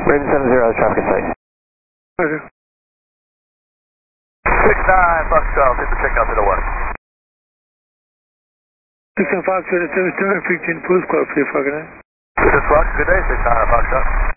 Raven 70, traffic in sight. Roger. 69 Foxtrot, hit the checkout to the west. 69 Foxtrot, it's 7 Freak 10 Police Car for you, fucking. This is Fox, good day, 69 Foxtrot.